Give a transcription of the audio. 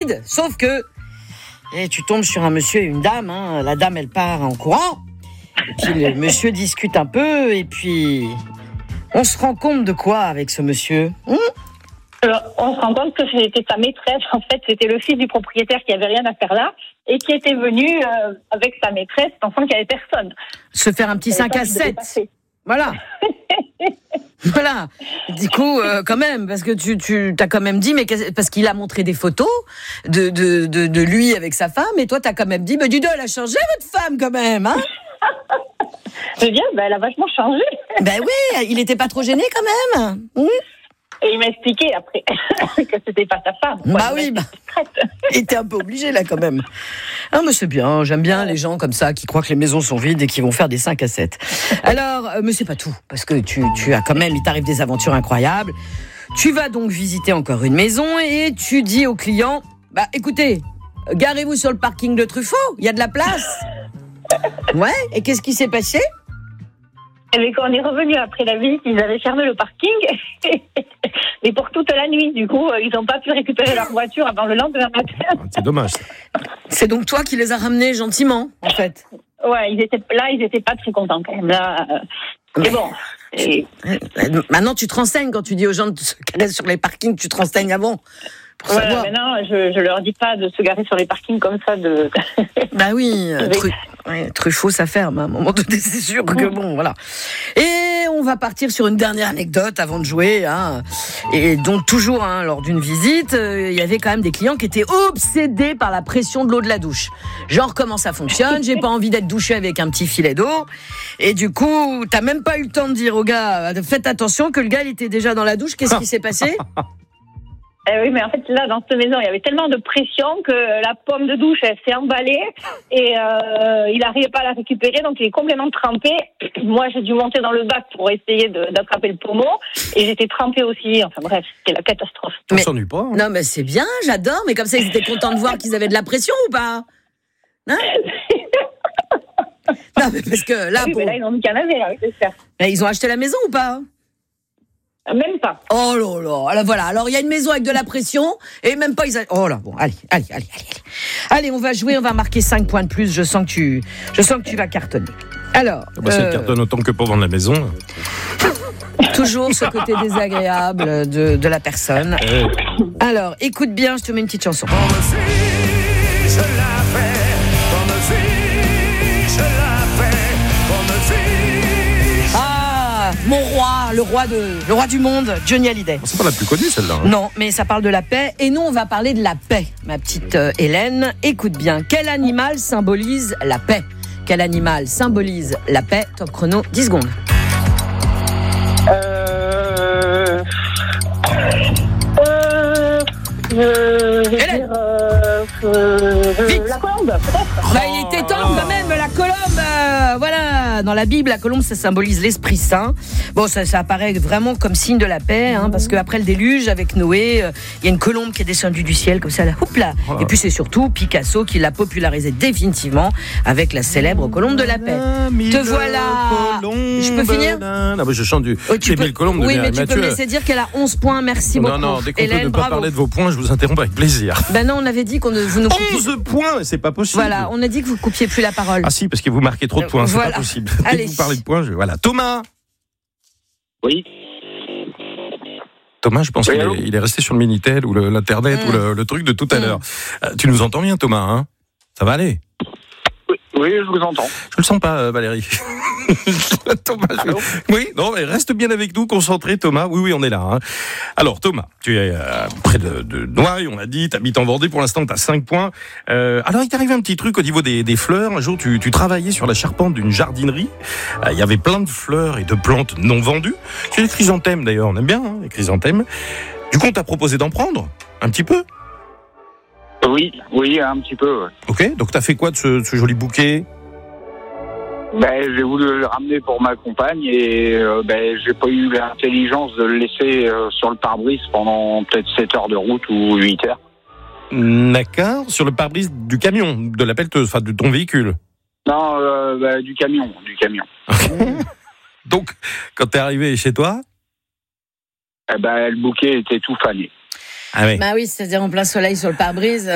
vide. Sauf que tu tombes sur un monsieur et une dame. Hein. La dame, elle part en courant. Et puis le monsieur discute un peu. Et puis, on se rend compte de quoi avec ce monsieur On se rend compte que c'était sa maîtresse. En fait, c'était le fils du propriétaire qui avait rien à faire là et qui était venu avec sa maîtresse, pensant qu'il n'y avait personne. Se faire un petit 5 à 7. Voilà. Voilà. Du coup, quand même, parce que tu t'as quand même dit, mais parce qu'il a montré des photos de lui avec sa femme, et toi t'as quand même dit, mais dis donc, elle a changé votre femme quand même, hein? Je veux dire, elle a vachement changé. Ben oui, il était pas trop gêné quand même. Et il m'a expliqué après que c'était pas sa femme. Bah oui, il était un peu obligé là quand même. Ah mais c'est bien, j'aime bien les gens comme ça qui croient que les maisons sont vides et qui vont faire des 5 à 7. Alors, mais c'est pas tout, parce que tu as quand même, il t'arrive des aventures incroyables. Tu vas donc visiter encore une maison et tu dis au client, bah écoutez, garez-vous sur le parking de Truffaut, il y a de la place. Ouais, et qu'est-ce qui s'est passé ? Et quand on est revenu après la visite, ils avaient fermé le parking, mais pour toute la nuit. Du coup, ils n'ont pas pu récupérer leur voiture avant le lendemain matin. C'est dommage. C'est donc toi qui les as ramenés gentiment, en fait. Ouais, ils étaient pas très contents quand même. Là, mais bon. Maintenant, tu te renseignes quand tu dis aux gens de se garer sur les parkings, tu te renseignes avant. Ouais, mais non, je leur dis pas de se garer sur les parkings comme ça. Bah oui, Truffaut, ça ferme à un moment donné, c'est sûr que bon, voilà. Et on va partir sur une dernière anecdote avant de jouer. Hein. Et donc toujours, lors d'une visite, il y avait quand même des clients qui étaient obsédés par la pression de l'eau de la douche. Genre, comment ça fonctionne ? J'ai pas envie d'être douché avec un petit filet d'eau. Et du coup, t'as même pas eu le temps de dire au gars, faites attention que le gars, il était déjà dans la douche. Qu'est-ce qui s'est passé ? Oui, mais en fait, là, dans cette maison, il y avait tellement de pression que la pomme de douche, elle s'est emballée et il n'arrivait pas à la récupérer, donc il est complètement trempé. Moi, j'ai dû monter dans le bac pour essayer d'attraper le pommeau et j'étais trempée aussi. Enfin bref, c'était la catastrophe. On s'ennuie pas. Hein. Non, mais c'est bien, j'adore. Mais comme ça, ils étaient contents de voir qu'ils avaient de la pression ou pas ? Hein ? Non, mais parce que là... Oui, mais là, ils n'ont mis qu'un navet, c'est sûr. Ils ont acheté la maison ou pas ? Même pas. Oh là là, alors voilà, alors il y a une maison avec de la pression et même pas oh là, bon, allez. Allez, on va jouer, on va marquer 5 points de plus, je sens que tu vas cartonner. Alors, si elle cartonne autant que pour vendre la maison. Toujours ce côté désagréable de la personne. Alors, écoute bien, je te mets une petite chanson. Mon roi, le roi du monde, Johnny Hallyday. C'est pas la plus connue celle-là. Hein. Non, mais ça parle de la paix. Et nous, on va parler de la paix, ma petite Hélène. Écoute bien, quel animal symbolise la paix ? Quel animal symbolise la paix ? Top chrono, 10 secondes. Hélène. La colombe, peut-être. Bah, il était temps quand même, la colombe. Voilà, dans la Bible, la colombe, ça symbolise l'Esprit Saint. Bon, ça apparaît vraiment comme signe de la paix, parce qu'après le déluge, avec Noé, il y a une colombe qui est descendue du ciel, comme ça, là, houp là. Et puis c'est surtout Picasso qui l'a popularisé définitivement avec la célèbre colombe de la paix. Te voilà. Je peux finir ? Non, mais je chante du Belle Colombe de Oui, mais Mathieu. tu peux me laisser dire qu'elle a 11 points. Merci beaucoup. Non, dès qu'on Hélène, peut ne pas bravo. parler de vos points, je vous interromps avec plaisir. Ben non, on avait dit qu'on vous nous coupiez. 11 points, c'est pas possible. Voilà, on a dit que vous coupiez plus la parole. Ah si, parce que vous marquez trop de points, c'est voilà. pas possible. Dès Allez. que vous parlez de points, voilà. Thomas. Oui. Thomas, je pense qu'il est resté sur le Minitel ou l'internet ou le truc de tout à l'heure. Tu nous entends bien, Thomas, hein ? Ça va aller ? Oui, je vous entends. Je le sens pas, Valérie. Thomas, oui, non, mais reste bien avec nous, concentré, Thomas. Oui, on est là. Hein. Alors, Thomas, tu es près de Noailles, on l'a dit, tu habites en Vendée, pour l'instant, tu as 5 points. Alors, il t'est arrivé un petit truc au niveau des fleurs. Un jour, tu travaillais sur la charpente d'une jardinerie. Il y avait plein de fleurs et de plantes non vendues. C'est les chrysanthèmes, d'ailleurs, on aime bien, les chrysanthèmes. Du coup, on t'a proposé d'en prendre un petit peu. Oui, un petit peu. Ouais. Ok, donc tu as fait quoi de ce joli bouquet ? J'ai voulu le ramener pour ma compagne et j'ai pas eu l'intelligence de le laisser sur le pare-brise pendant peut-être 7 heures de route ou 8 heures. D'accord, sur le pare-brise du camion, de la pelleteuse, enfin de ton véhicule. Non, du camion. Donc, quand t'es arrivé chez toi, le bouquet était tout fané. Ah oui. Bah oui, c'est-à-dire en plein soleil sur le pare-brise.